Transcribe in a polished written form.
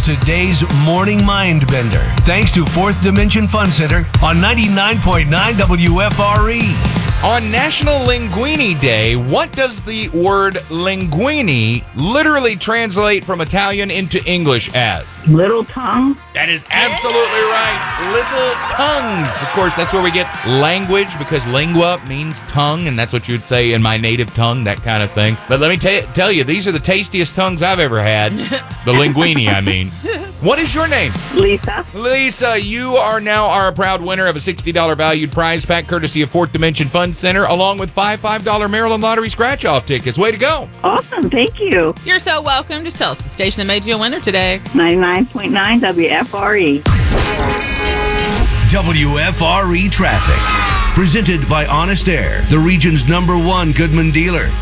today's morning mind bender. Thanks to Fourth Dimension Fun Center on 99.9 WFRE. On National Linguini Day, what does the word linguini literally translate from Italian into English as? Little tongue. That is absolutely right. Little tongues. Of course, that's where we get language, because lingua means tongue, and that's what you'd say in my native tongue, that kind of thing. But let me tell you, these are the tastiest tongues I've ever had. The linguini, I mean. What is your name? Lisa. Lisa, you are now our proud winner of a $60 valued prize pack courtesy of Fourth Dimension Fun Center, along with $5 Maryland Lottery scratch-off tickets. Way to go. Awesome. Thank you. You're so welcome. Just tell us the station that made you a winner today. 99.9 WFRE. WFRE Traffic. Presented by Honest Air, the region's #1 Goodman dealer.